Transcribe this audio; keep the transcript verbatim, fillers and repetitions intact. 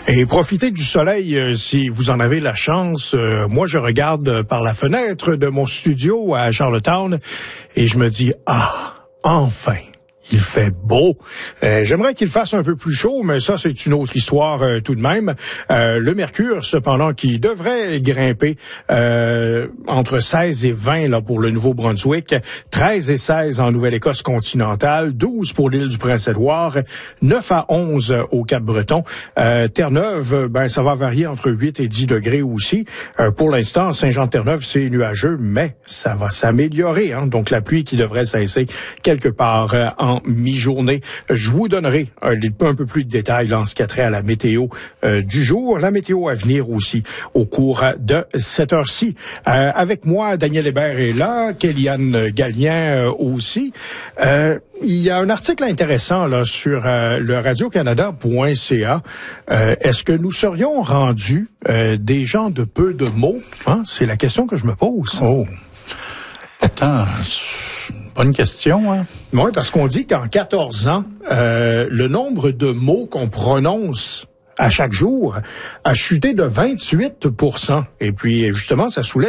Et profitez du soleil euh, si vous en avez la chance. Euh, moi, je regarde par la fenêtre de mon studio à Charlottetown et je me dis, ah, enfin! Il fait beau. Euh, j'aimerais qu'il fasse un peu plus chaud, mais ça, c'est une autre histoire euh, tout de même. Euh, le mercure, cependant, qui devrait grimper euh, entre seize et vingt là pour le Nouveau-Brunswick, treize et seize en Nouvelle-Écosse continentale, douze pour l'île du Prince-Édouard, neuf à onze au Cap-Breton. Euh, Terre-Neuve, ben ça va varier entre huit et dix degrés aussi. Euh, pour l'instant, Saint-Jean-de-Terre-Neuve, c'est nuageux, mais ça va s'améliorer. Hein? Donc, la pluie qui devrait cesser quelque part euh, en mi-journée. Je vous donnerai un, un peu plus de détails dans ce qui a trait à la météo euh, du jour, la météo à venir aussi au cours de cette heure-ci. Euh, avec moi, Daniel Hébert est là, Kéliane Gallien euh, aussi. Euh, il y a un article intéressant là sur euh, le radio canada point c a. Euh, est-ce que nous serions rendus euh, des gens de peu de mots? Hein? C'est la question que je me pose. Oh. Attends, bonne question, hein? Oui, parce qu'on dit qu'en quatorze ans, euh, le nombre de mots qu'on prononce à chaque jour a chuté de vingt-huit pour cent. Et puis, justement, ça soulève